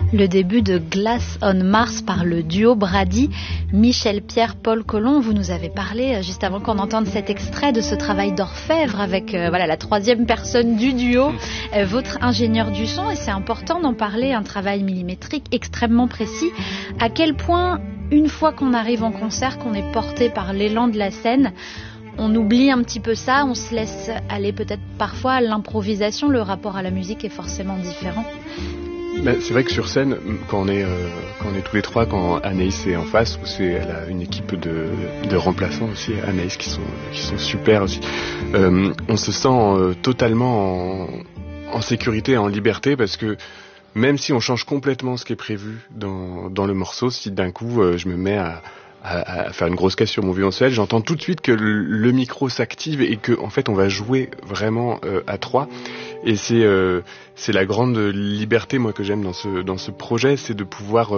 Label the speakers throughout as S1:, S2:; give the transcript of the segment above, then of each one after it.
S1: Le début de Glass on Mars par le duo Brady. Michel Pierre, Paul Colomb, vous nous avez parlé juste avant qu'on entende cet extrait de ce travail d'orfèvre avec la troisième personne du duo, votre ingénieur du son, et c'est important d'en parler, un travail millimétrique extrêmement précis. À quel point, une fois qu'on arrive en concert, qu'on est porté par l'élan de la scène, on oublie un petit peu ça, on se laisse aller peut-être parfois à l'improvisation, le rapport à la musique est forcément différent.
S2: C'est vrai que sur scène, quand on est tous les trois, quand Anaïs est en face, elle a une équipe de remplaçants aussi, Anaïs qui sont super aussi. On se sent totalement en sécurité, en liberté, parce que même si on change complètement ce qui est prévu dans le morceau, si d'un coup je me mets à faire une grosse caisse sur mon violoncelle, j'entends tout de suite que le micro s'active et que en fait on va jouer vraiment à trois. Et c'est la grande liberté moi que j'aime dans ce projet, c'est de pouvoir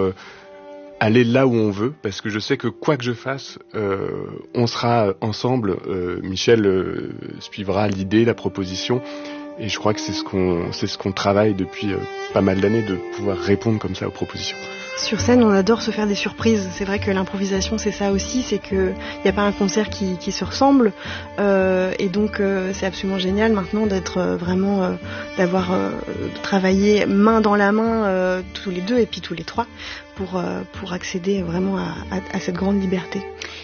S2: aller là où on veut, parce que je sais que quoi que je fasse, on sera ensemble. Michel suivra l'idée, la proposition, et je crois que c'est ce qu'on travaille depuis pas mal d'années, de pouvoir répondre comme ça aux propositions.
S3: Sur scène, on adore se faire des surprises. C'est vrai que l'improvisation, c'est ça aussi, c'est que il n'y a pas un concert qui se ressemble, et donc c'est absolument génial maintenant d'être vraiment, d'avoir travaillé main dans la main tous les deux et puis tous les trois pour accéder vraiment à cette grande liberté.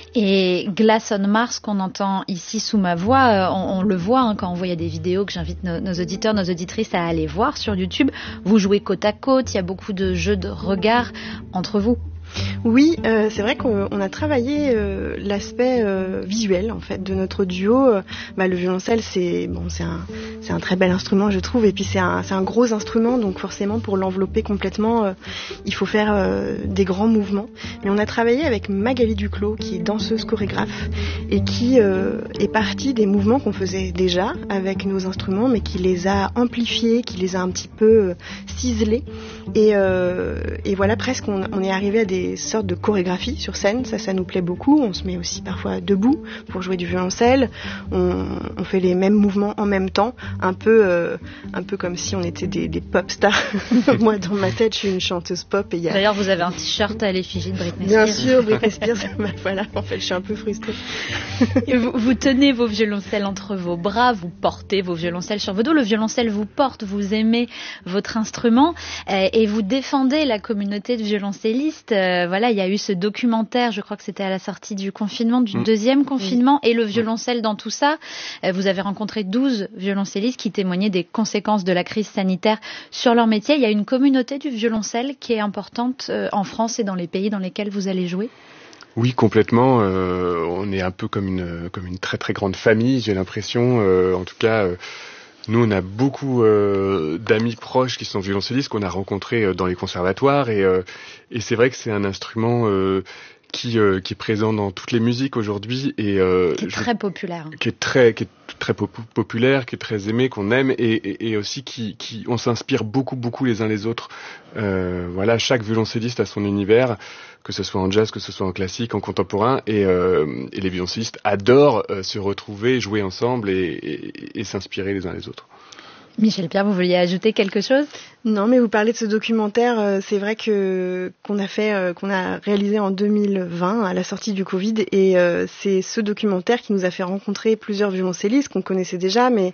S1: Et Glass on Mars qu'on entend ici sous ma voix, on le voit quand on voit, il y a des vidéos que j'invite nos auditeurs, nos auditrices à aller voir sur YouTube. Vous jouez côte à côte, il y a beaucoup de jeux de regard entre vous.
S3: Oui, c'est vrai qu'on a travaillé l'aspect visuel en fait de notre duo. Le violoncelle, c'est un très bel instrument, je trouve, et puis c'est un gros instrument, donc forcément pour l'envelopper complètement, il faut faire des grands mouvements. Mais on a travaillé avec Magali Duclos, qui est danseuse chorégraphe et qui est partie des mouvements qu'on faisait déjà avec nos instruments, mais qui les a amplifiés, qui les a un petit peu ciselés, et voilà, presque on est arrivé à des sortes de chorégraphie sur scène, ça nous plaît beaucoup. On se met aussi parfois debout pour jouer du violoncelle, on fait les mêmes mouvements en même temps, un peu comme si on était des pop stars. Moi dans ma tête je suis une chanteuse pop, et
S1: D'ailleurs vous avez un t-shirt à l'effigie de Britney
S3: Spears. Bien sûr, Britney Spears. Voilà, en fait je suis un peu frustrée.
S1: Et vous tenez vos violoncelles entre vos bras, vous portez vos violoncelles sur vos dos, le violoncelle vous porte, vous aimez votre instrument, et vous défendez la communauté de violoncellistes. Il y a eu ce documentaire, je crois que c'était à la sortie du confinement, du deuxième confinement, et le violoncelle dans tout ça. Vous avez rencontré 12 violoncellistes qui témoignaient des conséquences de la crise sanitaire sur leur métier. Il y a une communauté du violoncelle qui est importante en France et dans les pays dans lesquels vous allez jouer.
S2: Oui, complètement. On est un peu comme une très très grande famille, j'ai l'impression. En tout cas, nous, on a beaucoup d'amis proches qui sont violoncellistes qu'on a rencontrés dans les conservatoires, et c'est vrai que c'est un instrument qui est présent dans toutes les musiques aujourd'hui, et
S1: qui est très populaire,
S2: qui est très populaire, qui est très aimé, qu'on aime, et aussi qui on s'inspire beaucoup les uns les autres. Chaque violoncelliste a son univers, que ce soit en jazz, que ce soit en classique, en contemporain, et les violoncellistes adorent se retrouver, jouer ensemble et s'inspirer les uns les autres.
S1: Michel Pierre, vous vouliez ajouter quelque chose ?
S3: Non, mais vous parlez de ce documentaire, c'est vrai qu'on a réalisé en 2020 à la sortie du Covid, et c'est ce documentaire qui nous a fait rencontrer plusieurs violoncellistes qu'on connaissait déjà, mais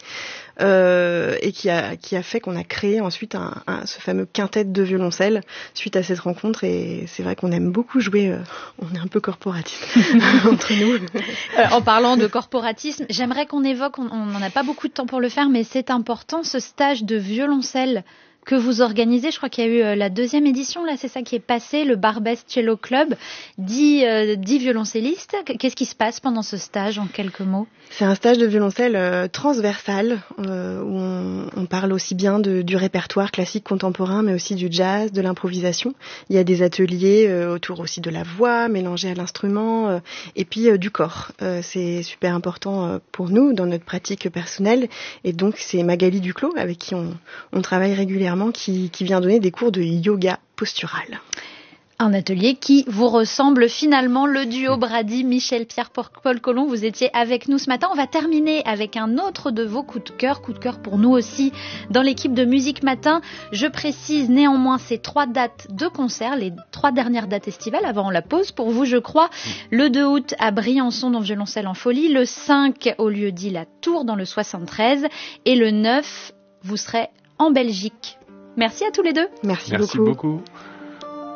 S3: et qui a fait qu'on a créé ensuite ce fameux quintet de violoncelle suite à cette rencontre, et c'est vrai qu'on aime beaucoup jouer, on est un peu corporatiste entre nous.
S1: En parlant de corporatisme, j'aimerais qu'on évoque, on n'en a pas beaucoup de temps pour le faire, mais c'est important, ce stage de violoncelle que vous organisez. Je crois qu'il y a eu la deuxième édition, là, c'est ça qui est passé, le Barbès Cello Club, 10 violoncellistes. Qu'est-ce qui se passe pendant ce stage, en quelques mots ?
S3: C'est un stage de violoncelle transversal, où on parle aussi bien du répertoire classique contemporain, mais aussi du jazz, de l'improvisation. Il y a des ateliers autour aussi de la voix, mélangée à l'instrument, et puis du corps. C'est super important pour nous, dans notre pratique personnelle, et donc c'est Magali Duclos, avec qui on travaille régulièrement, qui vient donner des cours de yoga postural.
S1: Un atelier qui vous ressemble finalement, le duo Brady, Michel Pierre, Paul Colomb. Vous étiez avec nous ce matin. On va terminer avec un autre de vos coups de cœur pour nous aussi dans l'équipe de Musique Matin. Je précise néanmoins ces 3 dates de concert, les 3 dernières dates estivales avant la pause pour vous, je crois. Le 2 août à Briançon dans Violoncelle en Folie, le 5 au lieu-dit La Tour dans le 73 et le 9, vous serez en Belgique. Merci à tous les deux.
S3: Merci
S2: beaucoup.